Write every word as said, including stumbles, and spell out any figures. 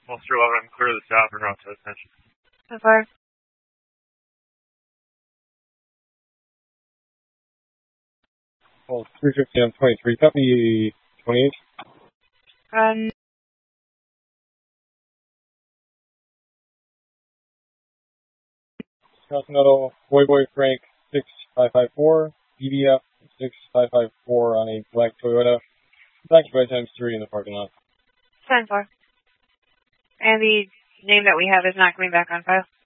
Monster eleven, clear the south and route to attention. So far. Well, three fifty on twenty-three. Copy twenty-eight. Um, Continental, Boy Boy Frank six five five four, B D F six five five four on a black Toyota. Occupied times three in the parking lot. ten four. And the name that we have is not coming back on file.